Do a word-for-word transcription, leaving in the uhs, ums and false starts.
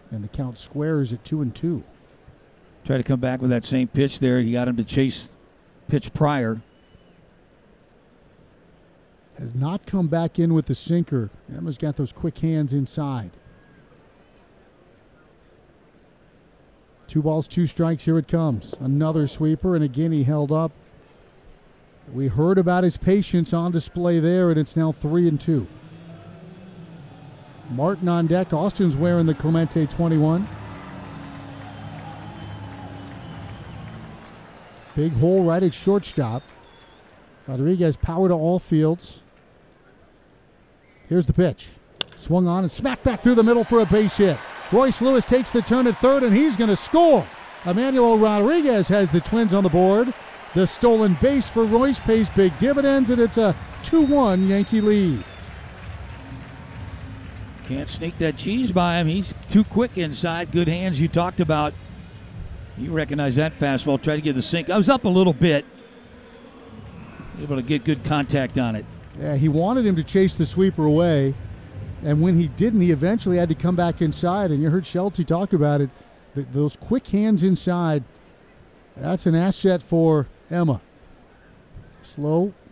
And the count squares at two and two. Try to come back with that same pitch there. He got him to chase pitch prior. Has not come back in with the sinker. Emma's got those quick hands inside. Two balls, two strikes. Here it comes. Another sweeper, and again he held up. We heard about his patience on display there, and it's now three and two. Martin on deck. Austin's wearing the Clemente twenty-one. Big hole right at shortstop. Rodriguez power to all fields. Here's the pitch. Swung on and smacked back through the middle for a base hit. Royce Lewis takes the turn at third, and he's going to score. Emmanuel Rodriguez has the Twins on the board. The stolen base for Royce pays big dividends, and it's a two one Yankee lead. Can't sneak that cheese by him. He's too quick inside. Good hands you talked about. You recognize that fastball. Try to get the sink. I was up a little bit. Able to get good contact on it. Yeah, he wanted him to chase the sweeper away, and when he didn't, he eventually had to come back inside, and you heard Shelty talk about it. Th- those quick hands inside, that's an asset for Emma. Slow,